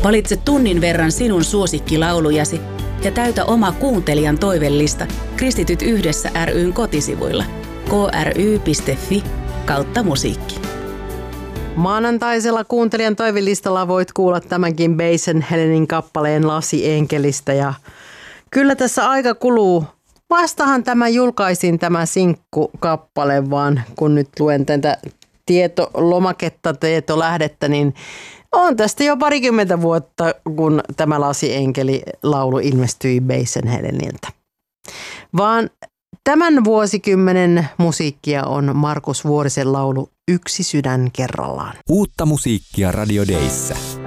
Valitse tunnin verran sinun suosikkilaulujasi ja täytä oma kuuntelijan toivellista Kristityt yhdessä ry:n kotisivuilla kry.fi/musiikki. Maanantaisella kuuntelijan toivelistalla voit kuulla tämänkin Basen Helenin kappaleen Lasi-enkelistä ja kyllä tässä aika kuluu. Vastahan julkaisin tämä sinkkukappale, vaan kun nyt luen tätä tietolähdettä, niin on tästä jo 20 vuotta, kun tämä Lasi-enkeli-laulu ilmestyi Basen Heleniltä. Vaan tämän vuosikymmenen musiikkia on Markus Vuorisen laulu Yksi sydän kerrallaan. Uutta musiikkia Radio Dayssä.